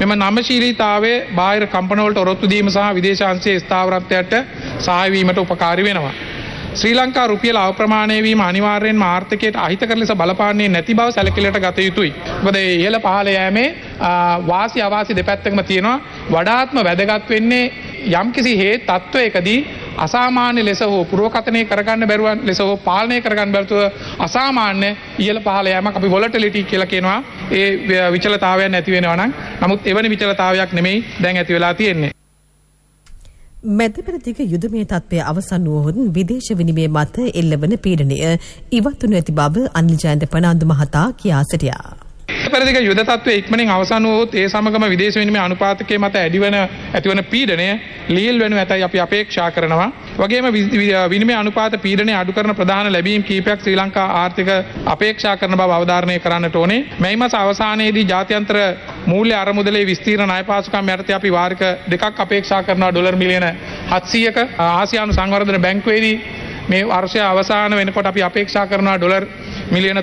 මෙම නම්‍යශීලීතාවයේ බාහිර කම්පනවලට ඔරොත්තු දීම සහ විදේශාංශයේ ස්ථාවරත්වයට සහාය වීමට උපකාරී වෙනවා. ශ්‍රී ලංකා රුපියල අප්‍රමාණය වීම අනිවාර්යයෙන්ම ආර්ථිකයට අහිතකර ලෙස බලපාන්නේ නැති බව සැලකිලිට ගත යුතුයි. මොකද මේ ඉහළ පහළ යෑමේ වාසි අවාසි දෙපැත්තකම තියෙනවා. වඩාත්ම වැදගත් වෙන්නේ යම්කිසි හේත් තත්වයකදී අසාමාන්‍ය ලෙස හෝ පුරවකථනය කරගන්න බැරුව ලෙස හෝ පාලනය කරගන්න බැරුව අසාමාන්‍ය ඉහළ පහළ යෑමක් අපි වොලටිලිටි කියලා කියනවා. ඒ විචලතාවයන් ඇති වෙනවා නම් නමුත් එවැනි විචලතාවයක් නෙමෙයි දැන් ඇති වෙලා තියෙන්නේ. මැදපෙරදිග යුදමය තත්ත්වය අවසන් වුවහොත් විදේශ විනිමය මත එල්ලවන පීඩනය ඉවත්වනු ඇති බව අනිල් ජයන්ත ප්‍රනාන්දු මහතා කියා සිටියා. මැදපෙරදිග යුද තත්ත්වය ඉක්මනින් අවසන් වුවහොත් ඒ සමගම විදේශ විනිමය අනුපාතකයේ මත ඇතිවන පීඩනය ලියල් වෙනු ඇතයි අපි අපේක්ෂා කරනවා. වගේම විනිමය අනුපාත පීඩනය අඩු කරන ප්‍රධාන ලැබීම් කීපයක් ශ්‍රී ලංකා ආර්ථික අපේක්ෂා කරන බව අවධාරණය කරන්නට ඕනේ. මේ මාස අවසානයේදී ජාත්‍යන්තර මූල්‍ය අරමුදලේ විස්තීර්ණ ණය පාසුකම් යටතේ අපි වාරික දෙකක් අපේක්ෂා කරනවා $700 මිලියන 700ක. ආසියානු සංවර්ධන බැංකුවේදී මේ වර්ෂය අවසාන වෙනකොට අපි අපේක්ෂා කරනවා $380 මිලියන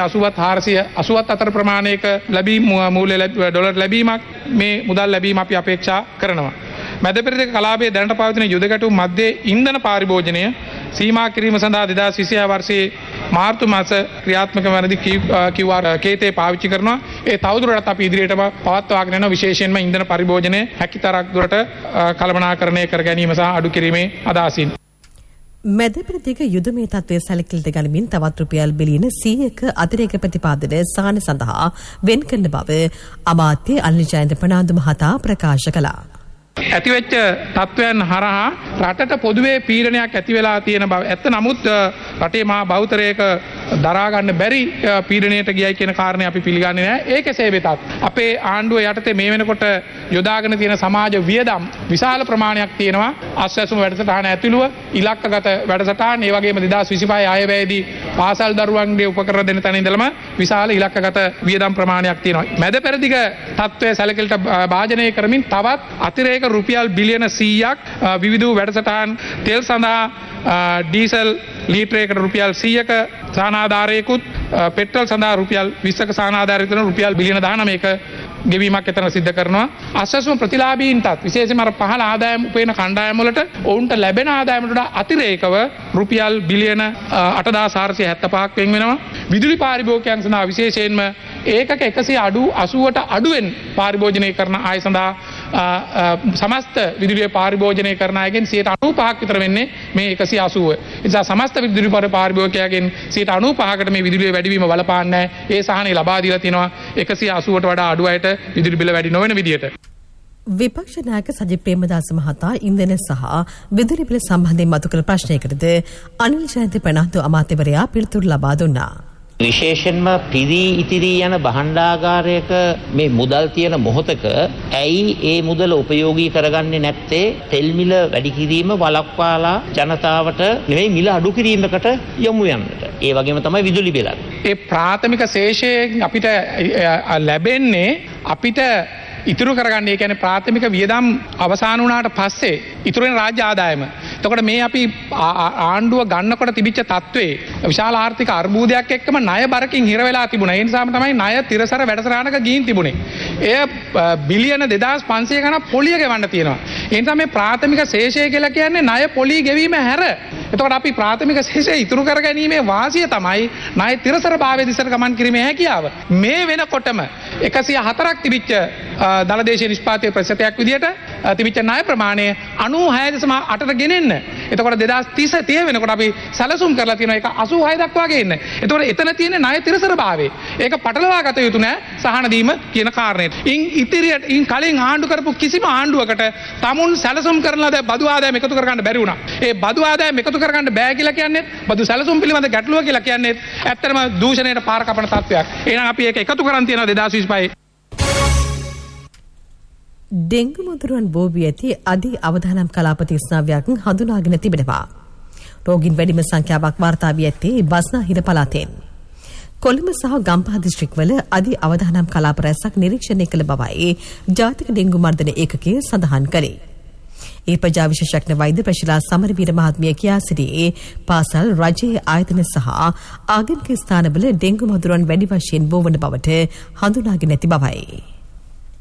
480 අතර ප්‍රමාණයක ලැබීම් මූල්‍ය ඩොලර් ලැබීමක් මේ මුදල් ලැබීම අපි අපේක්ෂා කරනවා. මැදපෙරදිග කලාපයේ දැනට පවතින යුද ගැටුම් මැද්දේ ඉන්ධන පාරිභෝජනය සීමා කිරීම සඳහා 2026 වර්ෂයේ මාර්තු මාස ක්‍රියාත්මක වනදී QR කේතේ පාවිච්චි කරනවා. ඒ තවදුරටත් අපි ඉදිරියටම පවත්වාගෙන යනවා. විශේෂයෙන්ම ඉන්ධන පරිභෝජනය හැකිතරක් දුරට කළමනාකරණය කර ගැනීම සහ අඩු කිරීමේ අදහසින්. මැදපෙරදිග යුදමය තත්ත්වය සැලකිලිට ගනිමින් තවත් රුපියල් බිලියන 100ක අතිරේක ප්‍රතිපාදන සහන සඳහා වෙන් කරන බව අමාත්‍ය අනිල් ජයන්ත ප්‍රනාන්දු මහතා ප්‍රකාශ කළා. ඇතිවෙච්ච තත්ත්වයන් හරහා රටට පොදුවේ පීඩනයක් ඇති වෙලා තියෙන බව ඇත්ත. නමුත් රටේ මහා බහුතරයක දරා ගන්න බැරි පීඩනයට ගියයි කියන කාරණේ අපි පිළිගන්නේ නැහැ. ඒ කෙසේ වෙතත් අපේ ආණ්ඩුව යටතේ මේ වෙනකොට යොදාගෙන තියෙන සමාජ වියදම් විශාල ප්‍රමාණයක් තියෙනවා. අස්වැසුම වැඩසටහන ඇතුළුව ඉලක්කගත වැඩසටහන් ඒ වගේම 2025 අයවැයේදී පාසල් දරුවන්ගේ උපකරණ දෙන තැන ඉඳලම විශාල ඉලක්කගත වියදම් ප්‍රමාණයක් තියෙනවා. මැදපෙරදිග තත්ත්වය සැලකිලිට භාජනය කරමින් තවත් අතිරේක රුපියල් බිලියන 100ක් විවිධ වැඩසටහන් තෙල් සඳහා ඩීසල් ලීටරයකට රුපියල් 100ක සහනාධාරයකුත් පෙට්‍රල් සඳහා රුපියල් 20ක සහනාධාරය කරන රුපියල් බිලියන 19ක ගෙවීමක් එතන සිද්ධ කරනවා. අස්වැසුම ප්‍රතිලාභීන්ටත් විශේෂයෙන්ම අර පහළ ආදායම් උපයන කණ්ඩායම් වලට ඔවුන්ට ලැබෙන ආදායමට වඩා අතිරේකව රුපියල් බිලියන 8475ක් වෙන් වෙනවා. විදුලි පාරිභෝගිකයන් සඳහා විශේෂයෙන්ම ඒකක 180ට අඩුවෙන් පාරිභෝජනය කරන අය සඳහා සමස්ත විදුලිය පාරිභෝජනය කරන අයගෙන් 95ක් විතර වෙන්නේ මේ 180. ඒ නිසා සමස්ත විදුලි පාරිභෝගිකයන්ගෙන් 95කට මේ විදුලිය වැඩිවීම බලපාන්නේ නැහැ. ඒ සහනේ ලබා දීලා තියෙනවා 180ට වඩා අඩු අයට විදුලි බිල වැඩි නොවන විදියට. විපක්ෂ නායක සජිත් ප්‍රේමදාස මහතා ඉන්ධන සහ විදුලි බිල සම්බන්ධයෙන් මතු කළ ප්‍රශ්නයකටද අනිල් ජයන්ත ප්‍රනාන්දු අමාත්‍යවරයා පිළිතුරු ලබා දුන්නා. විශේෂයෙන්ම පිරී ඉතිරී යන භාණ්ඩාගාරයක මේ මුදල් තියෙන මොහොතක ඇයි ඒ මුදල උපයෝගී කරගන්නේ නැත්තේ තෙල් මිල වැඩි කිරීම වළක්වාලා ජනතාවට නෙවෙයි මිල අඩු කිරීමකට යොමු යන්නට. ඒ වගේම තමයි විදුලි බිලත්. ඒ ප්‍රාථමික ශේෂයෙන් අපිට ලැබෙන්නේ අපිට ඉතුරු කරගන්න. ඒ කියන්නේ ප්‍රාථමික වියදම් අවසන් වුණාට පස්සේ ඉතුරු වෙන රාජ්‍ය ආදායම. එතකොට මේ අපි ආණ්ඩුව ගන්නකොට තිබිච්ච තත්ත්වේ විශාල ආර්ථික අර්බුදයක් එක්කම ණය බරකින් හිර වෙලා තිබුණා. ඒ නිසාම තමයි ණය තිරසර වැඩසටහනක ගිහින් තිබුණේ. එය බිලියන 2500 ගණන් පොලිය ගෙවන්න තියෙනවා. ඒ නිසා මේ ප්‍රාථමික ශේෂය කියලා කියන්නේ ණය පොලිය ගෙවීම හැර. එතකොට අපි ප්‍රාථමික ශේෂය ඉතුරු කර ගැනීමේ වාසිය තමයි ණය තිරසර භාවයේ දිශට ගමන් කිරීමේ හැකියාව. මේ වෙනකොටම 104ක් තිබිච්ච දලදේශීය නිෂ්පාදනයේ ප්‍රතිශතයක් විදියට තිබිච්ච ණය ප්‍රමාණය 96.8ට ගෙනෙන්න. එතකොට 2030 වෙනකොට අපි සැලසුම් කරලා තියෙනවා ඒක 86 දක්වා ගේන්න. එතකොට එතන තියෙන ණය තිරසර භාවය. ඒක පටලවා ගත යුතු නෑ සහන දීම කියන කාරණේට. ඉන් කලින් ආණ්ඩු කරපු කිසිම ආණ්ඩුවකට තමුන් සැලසුම් කරන ලද බදු ආදායම එකතු කරගන්න බැරි වුණා. ඒ බදු ආදායම එකතු කරගන්න බෑ කියලා කියන්නේ බදු සැලසුම් පිළිබඳ ගැටලුව කියලා කියන්නේ ඇත්තටම දූෂණයට පාර කපන තත්ත්වයක්. එහෙනම් අපි ඒක එකතු කරන් තියෙනවා 2025. ඩෙංගු මුදුරුවන් බෝවී ඇති අධි අවදානම් කලාප 39ක් හඳුනාගෙන තිබෙනවා. රෝගීන් වැඩිම සංඛ්‍යාවක් වාර්තා වී ඇත්තේ බස්නාහිර පළාතෙන්. කොළඹ සහ ගම්පහ දිස්ත්‍රික්කවල අධි අවදානම් කලාප රැසක් නිරීක්ෂණය කළ බවයි ජාතික ඩෙංගු මර්ධන ඒකකය සඳහන් කළේ. ඒ ප්‍රජා විශේෂඥ වෛද්‍ය ප්‍රශිලා සමරවීර මහත්මිය කියා සිටියේ පාසල් රජයේ ආයතන සහ ආගමික ස්ථානවල ඩෙංගු මුදුරුවන් වැඩි වශයෙන් බෝවන බවට හඳුනාගෙන ඇති බවයි.